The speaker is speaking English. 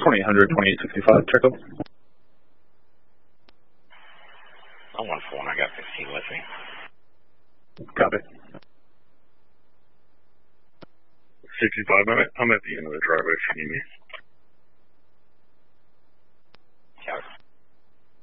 2000, 2865, check up. I'm 1-4, and I got 15 with me. Copy. 65, I'm at the end of the driveway if you need me.